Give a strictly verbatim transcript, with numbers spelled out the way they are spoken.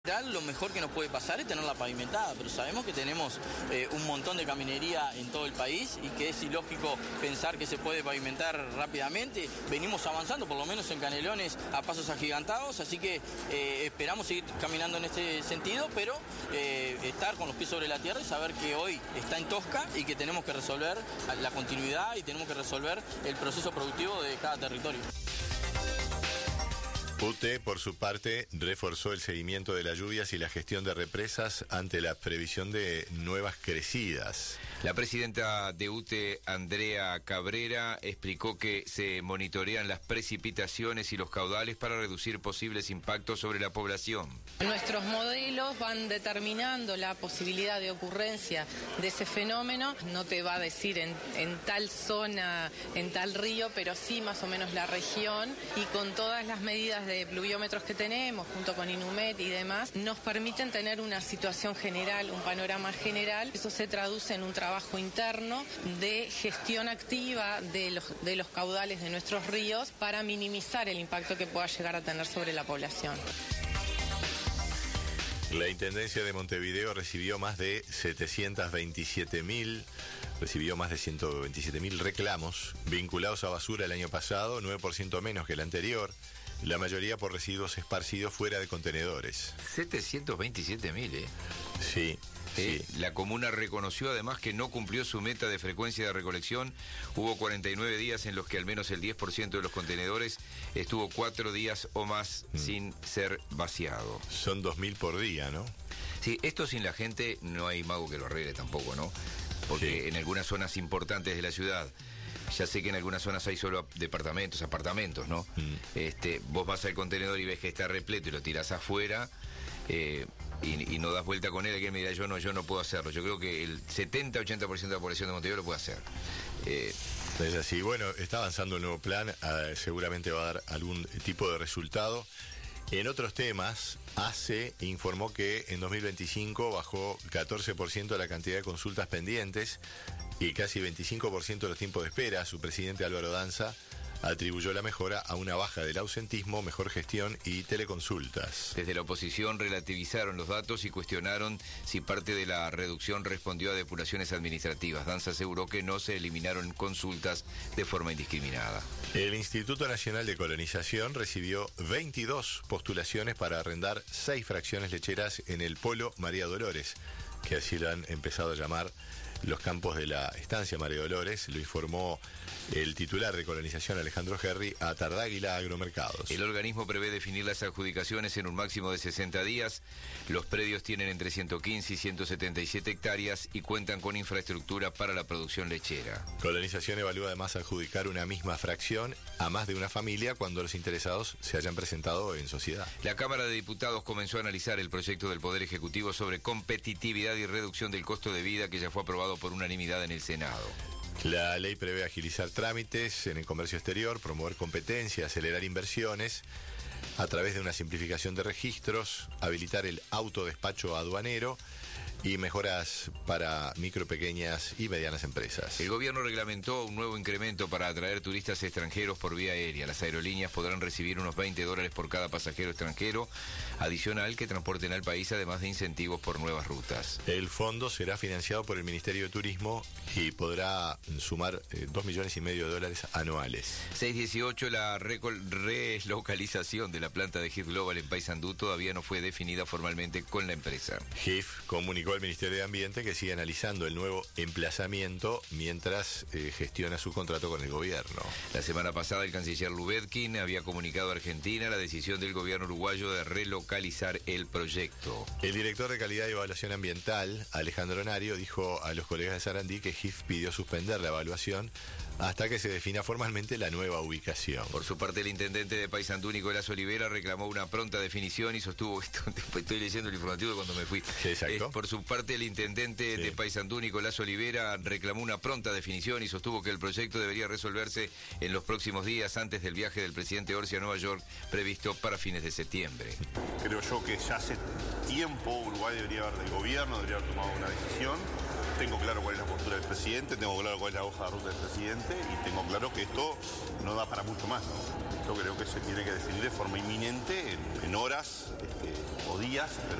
Lo mejor que nos puede pasar es tenerla pavimentada, pero sabemos que tenemos eh, un montón de caminería en todo el país y que es ilógico pensar que se puede pavimentar rápidamente. Venimos avanzando, por lo menos en Canelones, a pasos agigantados, así que eh, esperamos seguir caminando en este sentido, pero eh, estar con los pies sobre la tierra y saber que hoy está en Tosca y que tenemos que resolver la continuidad y tenemos que resolver el proceso productivo de cada territorio. U T E, por su parte, reforzó el seguimiento de las lluvias y la gestión de represas ante la previsión de nuevas crecidas. La presidenta de U T E, Andrea Cabrera, explicó que se monitorean las precipitaciones y los caudales para reducir posibles impactos sobre la población. Nuestros modelos van determinando la posibilidad de ocurrencia de ese fenómeno. No te va a decir en, en tal zona, en tal río, pero sí más o menos la región, y con todas las medidas de de pluviómetros que tenemos, junto con Inumet y demás, nos permiten tener una situación general, un panorama general. Eso se traduce en un trabajo interno de gestión activa de los, de los caudales de nuestros ríos para minimizar el impacto que pueda llegar a tener sobre la población. La Intendencia de Montevideo recibió más de setecientos veintisiete mil, recibió más de ciento veintisiete mil reclamos vinculados a basura el año pasado, nueve por ciento menos que el anterior. La mayoría por residuos esparcidos fuera de contenedores. setecientos veintisiete mil, ¿eh? Sí. Eh, sí. La comuna reconoció además que no cumplió su meta de frecuencia de recolección. Hubo cuarenta y nueve días en los que al menos el diez por ciento de los contenedores estuvo cuatro días o más mm. sin ser vaciado. Son dos mil por día, ¿no? Sí, esto sin la gente no hay mago que lo arregle tampoco, ¿no? Porque sí, en algunas zonas importantes de la ciudad, ya sé que en algunas zonas hay solo departamentos, apartamentos, ¿no? Mm. Este, vos vas al contenedor y ves que está repleto y lo tirás afuera, eh, y, y no das vuelta con él. Alguien me dirá, yo no, yo no puedo hacerlo. Yo creo que el setenta a ochenta por ciento de la población de Montevideo lo puede hacer. Eh, es así. Bueno, está avanzando el nuevo plan, uh, seguramente va a dar algún tipo de resultado. En otros temas, A C E informó que en dos mil veinticinco bajó catorce por ciento la cantidad de consultas pendientes y casi veinticinco por ciento de los tiempos de espera. Su presidente Álvaro Danza atribuyó la mejora a una baja del ausentismo, mejor gestión y teleconsultas. Desde la oposición relativizaron los datos y cuestionaron si parte de la reducción respondió a depuraciones administrativas. Danza aseguró que no se eliminaron consultas de forma indiscriminada. El Instituto Nacional de Colonización recibió veintidós postulaciones para arrendar seis fracciones lecheras en el Polo María Dolores, que así lo han empezado a llamar los campos de la estancia María Dolores. Lo informó el titular de Colonización, Alejandro Gerri, a Tardáguila Agromercados. El organismo prevé definir las adjudicaciones en un máximo de sesenta días. Los predios tienen entre ciento quince y ciento setenta y siete hectáreas y cuentan con infraestructura para la producción lechera. Colonización evalúa además adjudicar una misma fracción a más de una familia cuando los interesados se hayan presentado en sociedad. La Cámara de Diputados comenzó a analizar el proyecto del Poder Ejecutivo sobre competitividad y reducción del costo de vida, que ya fue aprobado por unanimidad en el Senado. La ley prevé agilizar trámites en el comercio exterior, promover competencia, acelerar inversiones a través de una simplificación de registros, habilitar el autodespacho aduanero y mejoras para micro, pequeñas y medianas empresas. El gobierno reglamentó un nuevo incremento para atraer turistas extranjeros por vía aérea. Las aerolíneas podrán recibir unos veinte dólares por cada pasajero extranjero adicional que transporten al país, además de incentivos por nuevas rutas. El fondo será financiado por el Ministerio de Turismo y podrá sumar eh, dos millones y medio de dólares anuales. seis dieciocho, la relocalización de la planta de G I F Global en Paysandú todavía no fue definida formalmente con la empresa. G I F comunicó al Ministerio de Ambiente que sigue analizando el nuevo emplazamiento mientras eh, gestiona su contrato con el gobierno. La semana pasada el canciller Lubetkin había comunicado a Argentina la decisión del gobierno uruguayo de relocalizar el proyecto. El director de Calidad y Evaluación Ambiental, Alejandro Nario, dijo a los colegas de Sarandí que G I F pidió suspender la evaluación hasta que se defina formalmente la nueva ubicación. Por su parte, el intendente de Paysandú, Nicolás Olivera, reclamó una pronta definición y sostuvo, estoy leyendo el informativo de cuando me fui. Exacto. Eh, por su parte, el intendente sí. de Paysandú, Nicolás Olivera, reclamó una pronta definición y sostuvo que el proyecto debería resolverse en los próximos días antes del viaje del presidente Orsi a Nueva York, previsto para fines de septiembre. Creo yo que ya hace tiempo Uruguay debería haber, del gobierno, debería haber tomado una decisión. tengo claro cuál es la postura del presidente, tengo claro cuál es la hoja de ruta del presidente y tengo claro que esto no da para mucho más, ¿no? Esto creo que se tiene que definir de forma inminente, en, en horas este, o días, pero